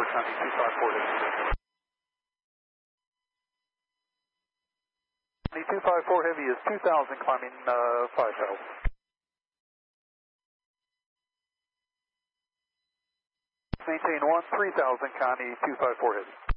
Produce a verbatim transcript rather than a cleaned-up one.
Connie two five four Heavy. Connie two five four Heavy is two thousand climbing uh, five thousand. Maintain one three thousand Connie two five four Heavy.